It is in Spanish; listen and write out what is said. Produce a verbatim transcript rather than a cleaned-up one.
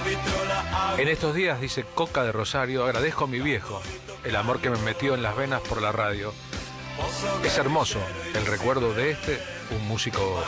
En estos días, dice Coca de Rosario, agradezco a mi viejo el amor que me metió en las venas por la radio. Es hermoso el recuerdo de este, un músico